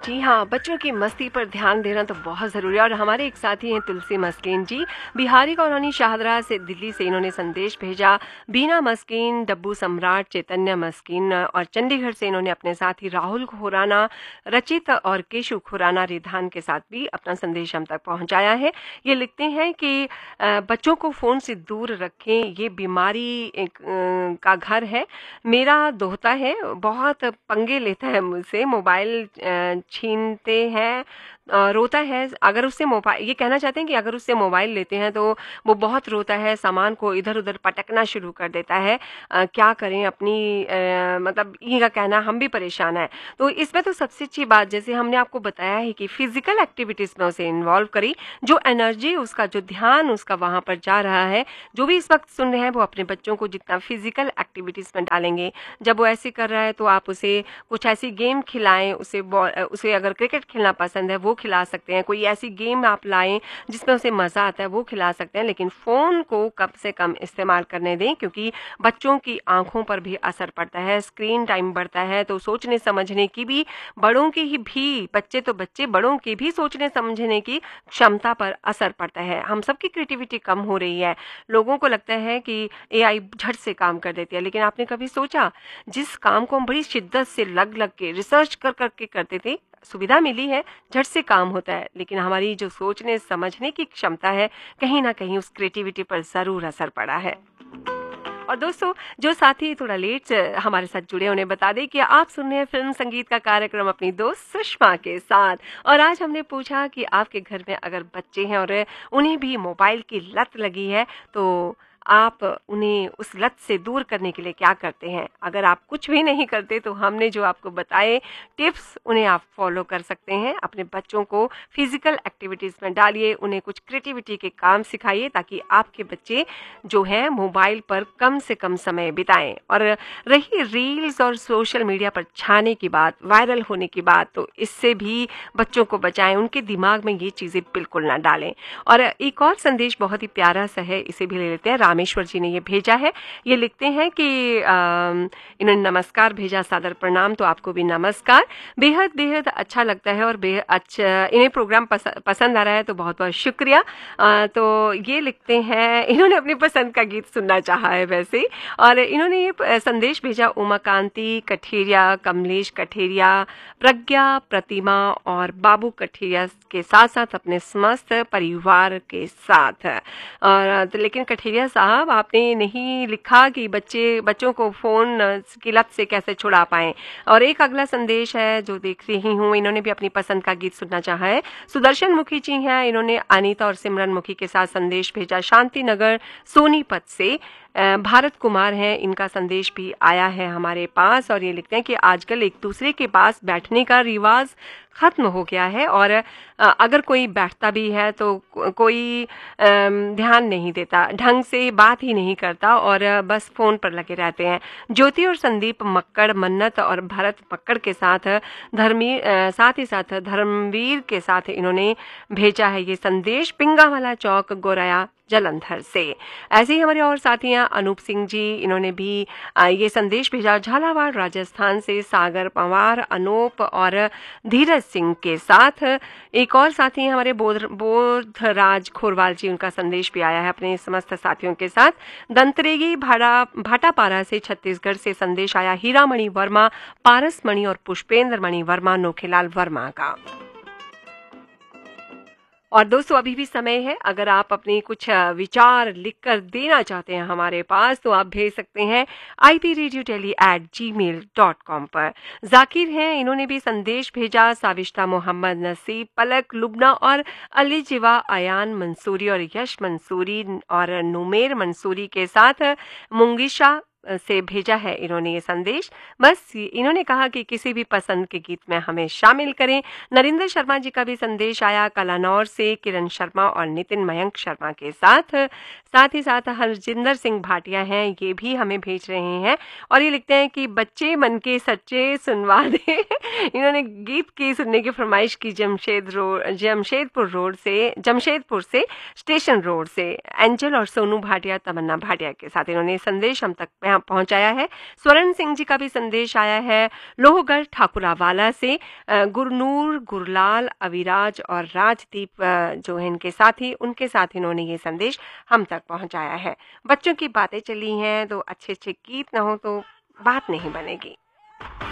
जी हाँ, बच्चों की मस्ती पर ध्यान देना तो बहुत ज़रूरी है और हमारे एक साथी हैं तुलसी मस्कीन जी, बिहारी कॉलोनी शाहदरा से दिल्ली से इन्होंने संदेश भेजा। बीना मस्कीन, डब्बू सम्राट, चैतन्य मस्कीन और चंडीगढ़ से इन्होंने अपने साथी राहुल खुराना, रचित और केशु खुराना रिधान के साथ भी अपना संदेश हम तक पहुंचाया है। ये लिखते हैं कि बच्चों को फ़ोन से दूर रखें, ये बीमारी का घर है। मेरा दोहता है, बहुत पंगे लेता है मुझसे, मोबाइल छीनते हैं, रोता है। अगर उससे मोबाइल, ये कहना चाहते हैं कि अगर उससे मोबाइल लेते हैं तो वो बहुत रोता है, सामान को इधर उधर पटकना शुरू कर देता है। क्या करें, अपनी मतलब ये का कहना, हम भी परेशान हैं। तो इसमें तो सबसे अच्छी बात, जैसे हमने आपको बताया है कि फिजिकल एक्टिविटीज़ में उसे इन्वॉल्व करी। जो एनर्जी उसका, जो ध्यान उसका वहाँ पर जा रहा है, जो भी इस वक्त सुन रहे हैं, वो अपने बच्चों को जितना फिजिकल एक्टिविटीज़ में डालेंगे, जब वो ऐसे कर रहा है तो आप उसे कुछ ऐसी गेम खिलाएं। उसे अगर क्रिकेट खेलना पसंद है वो खिला सकते हैं, कोई ऐसी गेम आप लाएं जिसमें उसे मज़ा आता है वो खिला सकते हैं, लेकिन फ़ोन को कम से कम इस्तेमाल करने दें, क्योंकि बच्चों की आंखों पर भी असर पड़ता है। स्क्रीन टाइम बढ़ता है तो सोचने समझने की भी, बड़ों की ही भी, बच्चे तो बच्चे, बड़ों की भी सोचने समझने की क्षमता पर असर पड़ता है। हम सबकी क्रिएटिविटी कम हो रही है। लोगों को लगता है कि एआई झट से काम कर देती है, लेकिन आपने कभी सोचा, जिस काम को हम बड़ी शिद्दत से लग लग के रिसर्च कर करके करते थे, सुविधा मिली है, झट से काम होता है, लेकिन हमारी जो सोचने समझने की क्षमता है, कहीं ना कहीं उस क्रिएटिविटी पर ज़रूर असर पड़ा है। और दोस्तों, जो साथी थोड़ा लेट से हमारे साथ जुड़े, उन्हें बता दें कि आप सुन रहे हैं फिल्म संगीत का कार्यक्रम अपनी दोस्त सुषमा के साथ। और आज हमने पूछा कि आपके घर में अगर बच्चे हैं और उन्हें भी मोबाइल की लत लगी है, तो आप उन्हें उस लत से दूर करने के लिए क्या करते हैं। अगर आप कुछ भी नहीं करते तो हमने जो आपको बताए टिप्स, उन्हें आप फॉलो कर सकते हैं। अपने बच्चों को फिजिकल एक्टिविटीज़ में डालिए, उन्हें कुछ क्रिएटिविटी के काम सिखाइए, ताकि आपके बच्चे जो हैं मोबाइल पर कम से कम समय बिताएं। और रही रील्स और सोशल मीडिया पर छाने की बात, वायरल होने की बात, तो इससे भी बच्चों को बचाएं, उनके दिमाग में ये चीज़ें बिल्कुल ना डालें। और एक और संदेश बहुत ही प्यारा सा है, इसे भी ले लेते हैं। रामेश्वर जी ने ये भेजा है। ये लिखते हैं कि इन्होंने नमस्कार भेजा, सादर प्रणाम। तो आपको भी नमस्कार। बेहद बेहद अच्छा लगता है और बेहद अच्छा, इन्हें प्रोग्राम पसंद आ रहा है, तो बहुत बहुत शुक्रिया। तो ये लिखते हैं, इन्होंने अपनी पसंद का गीत सुनना चाहा है वैसे, और इन्होंने ये संदेश भेजा उमाकांति कठेरिया, कमलेश कठेरिया, प्रज्ञा, प्रतिमा और बाबू कठेरिया के साथ साथ अपने समस्त परिवार के साथ। और तो लेकिन कठेरिया साहब, आपने नहीं लिखा कि बच्चों को फ़ोन की लत से कैसे छुड़ा पाएं। और एक अगला संदेश है जो देख रही हूँ, इन्होंने भी अपनी पसंद का गीत सुनना चाहा है। सुदर्शन मुखी जी हैं, इन्होंने अनीता और सिमरन मुखी के साथ संदेश भेजा शांति नगर सोनीपत से। भारत कुमार हैं, इनका संदेश भी आया है हमारे पास, और ये लिखते हैं कि आजकल एक दूसरे के पास बैठने का रिवाज खत्म हो गया है, और अगर कोई बैठता भी है तो कोई ध्यान नहीं देता, ढंग से बात ही नहीं करता और बस फ़ोन पर लगे रहते हैं। ज्योति और संदीप मक्कड़, मन्नत और भरत मक्कड़ के साथ साथ ही साथ धर्मवीर के साथ इन्होंने भेजा है ये संदेश, पिंगावाला चौक, गोराया, जलंधर से। ऐसे ही हमारे और साथी हैं, अनूप सिंह जी, इन्होंने भी ये संदेश भेजा झालावाड़ राजस्थान से। सागर पवार, अनूप और धीरज सिंह के साथ एक और साथी हैं हमारे बोधराज खोरवाल जी, उनका संदेश भी आया है अपने समस्त साथियों के साथ। दंतरेगी भाटापारा से छत्तीसगढ़ से संदेश आया हीरामणि वर्मा, पारस मणि और पुष्पेंद्र मणि वर्मा, नोखेलाल वर्मा का। और दोस्तों, अभी भी समय है, अगर आप अपने कुछ विचार लिखकर देना चाहते हैं हमारे पास, तो आप भेज सकते हैं ipradiodelhi@gmail.com पर। जाकिर हैं, इन्होंने भी संदेश भेजा साविश्ता मोहम्मद, नसीब, पलक, लुबना और अलीजिवा, अयान मंसूरी और यश मंसूरी और नुमेर मंसूरी के साथ मुंगिशा से भेजा है इन्होंने ये संदेश। बस इन्होंने कहा कि किसी भी पसंद के गीत में हमें शामिल करें। नरेंद्र शर्मा जी का भी संदेश आया कलानौर से, किरण शर्मा और नितिन मयंक शर्मा के साथ। साथ ही साथ हरजिंदर सिंह भाटिया हैं, ये भी हमें भेज रहे हैं और ये लिखते हैं कि बच्चे मन के सच्चे सुनवा दे। इन्होंने गीत की सुनने की फरमाइश की जमशेदपुर से स्टेशन रोड से। एंजल और सोनू भाटिया, तमन्ना भाटिया के साथ इन्होंने संदेश हम तक पहुंचाया है। स्वर्ण सिंह जी का भी संदेश आया है लोहगढ़ ठाकुरावाला से। गुरनूर, गुरलाल, अविराज और राजदीप जो है इनके साथी, उनके साथ इन्होंने ये संदेश हम तक पहुंचाया है। बच्चों की बातें चली हैं तो अच्छे अच्छे गीत ना हो तो बात नहीं बनेगी।